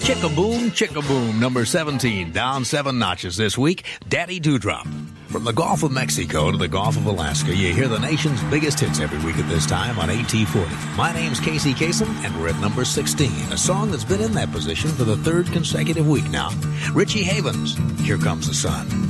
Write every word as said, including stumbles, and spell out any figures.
Chickaboom, Chickaboom, number seventeen, down seven notches this week, Daddy Dewdrop. From the Gulf of Mexico to the Gulf of Alaska, you hear the nation's biggest hits every week at this time on A T forty. My name's Casey Kasem, and we're at number sixteen, a song that's been in that position for the third consecutive week now. Richie Havens, Here Comes the Sun.